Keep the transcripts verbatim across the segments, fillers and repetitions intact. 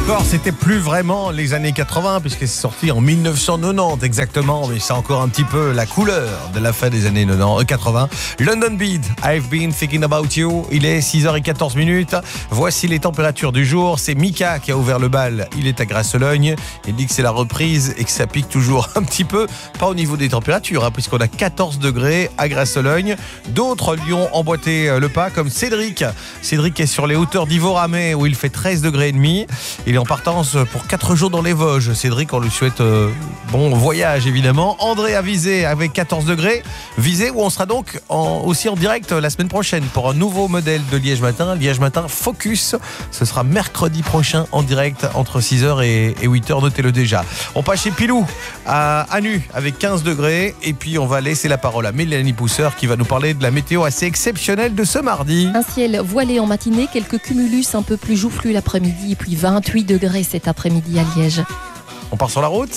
encore, c'était plus vraiment les années quatre-vingts puisque c'est sorti en mille neuf cent quatre-vingt-dix exactement, mais c'est encore un petit peu la couleur de la fin des années quatre-vingts. London Beat, I've been thinking about you. Il est six heures quatorze minutes. Voici les températures du jour. C'est Mika qui a ouvert le bal. Il est à Grasse-Logne. Il dit que c'est la reprise et que ça pique toujours un petit peu. Pas au niveau des températures, hein, puisqu'on a quatorze degrés à Grasse-Logne. D'autres lui ont emboîté le pas, comme Cédric. Cédric est sur les hauteurs d'Ivaux-Ramée où il fait treize degrés et demi. Il est en partance pour quatre jours dans les Vosges. Cédric, on lui souhaite euh, bon voyage évidemment. André à Visé avec quatorze degrés. Visé où on sera donc en, aussi en direct la semaine prochaine pour un nouveau modèle de Liège Matin. Liège Matin Focus. Ce sera mercredi prochain en direct entre six heures et, et huit heures. Notez-le déjà. On passe chez Pilou à Anu avec quinze degrés. Et puis on va laisser la parole à Mélanie Pousseur qui va nous parler de la météo assez exceptionnelle de ce mardi. Un ciel voilé en matinée, quelques cumulus un peu plus joufflus l'après-midi et puis vingt-huit degrés cet après-midi à Liège. On part sur la route ?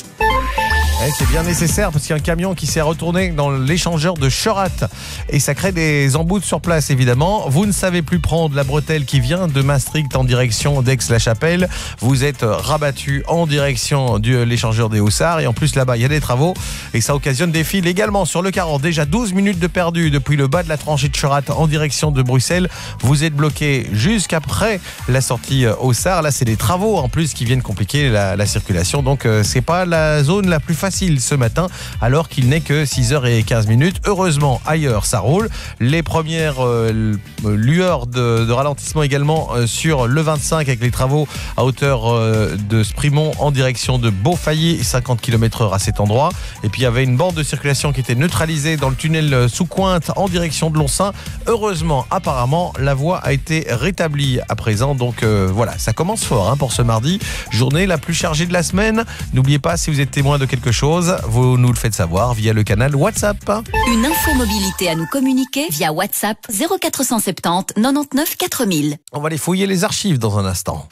Eh, c'est bien nécessaire parce qu'il y a un camion qui s'est retourné dans l'échangeur de Chorat et ça crée des emboutes sur place évidemment. Vous ne savez plus prendre la bretelle qui vient de Maastricht en direction d'Aix-la-Chapelle. Vous êtes rabattu en direction de l'échangeur des Haussards et en plus là-bas il y a des travaux et ça occasionne des files également sur le quarante. Déjà douze minutes de perdu depuis le bas de la tranchée de Chorat en direction de Bruxelles. Vous êtes bloqué jusqu'après la sortie Haussards. Là c'est des travaux en plus qui viennent compliquer la, la circulation donc euh, c'est pas la zone la plus facile facile ce matin alors qu'il n'est que six heures quinze minutes. Heureusement ailleurs ça roule. Les premières euh, lueurs de, de ralentissement également euh, sur le vingt-cinq avec les travaux à hauteur euh, de Sprimont en direction de Beaufailly, cinquante kilomètres heure à cet endroit. Et puis il y avait une bande de circulation qui était neutralisée dans le tunnel sous Cointe en direction de Lonsin. Heureusement apparemment la voie a été rétablie à présent donc euh, voilà ça commence fort hein, pour ce mardi, journée la plus chargée de la semaine. N'oubliez pas si vous êtes témoin de quelque chose chose, vous nous le faites savoir via le canal WhatsApp. Une info mobilité à nous communiquer via WhatsApp zéro quatre cent soixante-dix quatre-vingt-dix-neuf quatre mille. On va aller fouiller les archives dans un instant.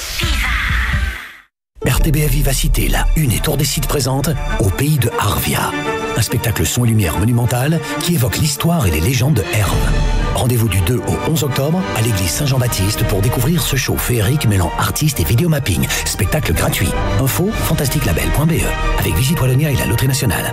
R T B F Vivacité, la une et Tour des Sites présente Au pays de Arvia. Un spectacle son et lumière monumental qui évoque l'histoire et les légendes de Herve. Rendez-vous du deux au onze octobre à l'église Saint-Jean-Baptiste pour découvrir ce show féerique mêlant artistes et vidéomapping. Spectacle gratuit. Info fantastique label point b e avec Visite Wallonia et la Loterie Nationale.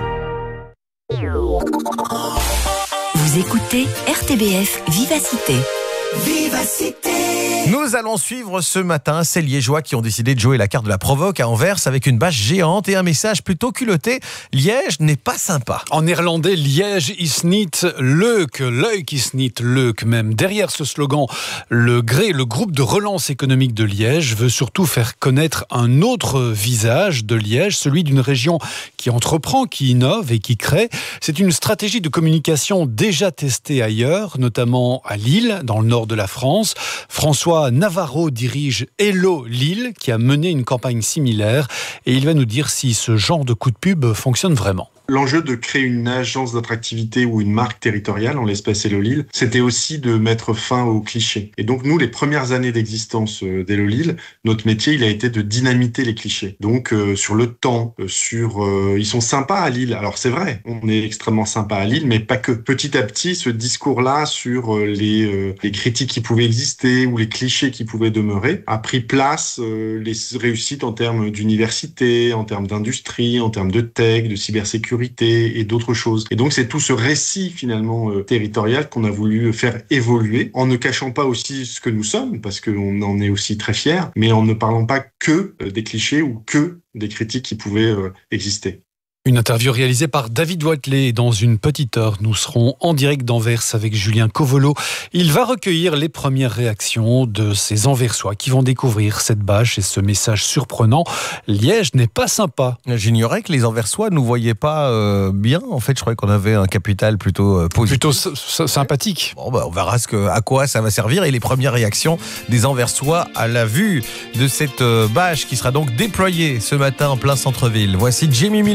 Vous écoutez R T B F Vivacité. Vivacité. Nous allons suivre ce matin ces Liégeois qui ont décidé de jouer la carte de la provoque à Anvers avec une bâche géante et un message plutôt culotté. Liège n'est pas sympa. En néerlandais, Liège is niet leuk, leuk is niet leuk même. Derrière ce slogan, le G R E, le groupe de relance économique de Liège, veut surtout faire connaître un autre visage de Liège, celui d'une région qui entreprend, qui innove et qui crée. C'est une stratégie de communication déjà testée ailleurs, notamment à Lille, dans le nord de la France. François Navarro dirige Hello Lille, qui a mené une campagne similaire, et il va nous dire si ce genre de coup de pub fonctionne vraiment. L'enjeu de créer une agence d'attractivité ou une marque territoriale, en l'espèce Hello Lille, c'était aussi de mettre fin aux clichés. Et donc nous, les premières années d'existence d'Hello Lille, notre métier, il a été de dynamiter les clichés. Donc euh, sur le temps, euh, sur euh, ils sont sympas à Lille. Alors c'est vrai, on est extrêmement sympa à Lille, mais pas que. Petit à petit, ce discours-là sur euh, les euh, les critiques qui pouvaient exister ou les clichés qui pouvaient demeurer a pris place. Euh, les réussites en termes d'université, en termes d'industrie, en termes de tech, de cybersécurité et d'autres choses. Et donc c'est tout ce récit finalement euh, territorial qu'on a voulu faire évoluer en ne cachant pas aussi ce que nous sommes parce qu'on en est aussi très fiers, mais en ne parlant pas que euh, des clichés ou que des critiques qui pouvaient euh, exister. Une interview réalisée par David Watley. Dans une petite heure, nous serons en direct d'Anvers avec Julien Covolo. Il va recueillir les premières réactions de ces Anversois qui vont découvrir cette bâche et ce message surprenant. Liège n'est pas sympa. J'ignorais que les Anversois ne nous voyaient pas euh, bien. En fait, je croyais qu'on avait un capital plutôt euh, positif. Plutôt s- s- sympathique. Bon, bah, on verra ce que, à quoi ça va servir et les premières réactions des Anversois à la vue de cette euh, bâche qui sera donc déployée ce matin en plein centre-ville. Voici Jimmy Miller.